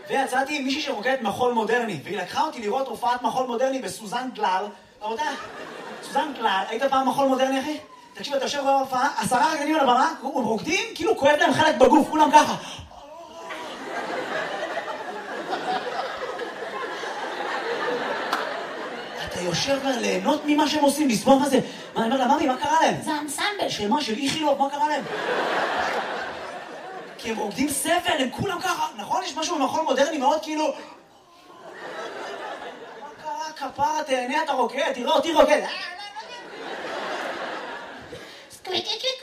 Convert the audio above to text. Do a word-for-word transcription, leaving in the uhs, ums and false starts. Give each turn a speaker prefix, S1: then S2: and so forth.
S1: ויצאתי עם מישהי שרוקדת מחול מודרני, והיא לקחה אותי לראות הופעת מחול מודרני בסוזן גלל. רבותיי, סוזן גלל, היית פעם מחול מודרני, אחי? תקשיב, אתה יושב בהופעה, עשרה רקדנים על הבמה, רוקדים, כאילו כואב להם חלק בגוף, כולם ככה. אתה יושב ליהנות ממה שהם עושים, לסבול מה זה. מה, אני אומר לה, ממי, מה קרה להם? זה האנסמבל של מה, של איכילוב, מה קרה להם? כי הם רוקדים סבל, הם כולם ככה, נכון? יש משהו במחול מודרני מאוד כאילו... מה קרה, כפרה, תהנה, אתה רוקד, תראה אותי רוקד. סקוויקי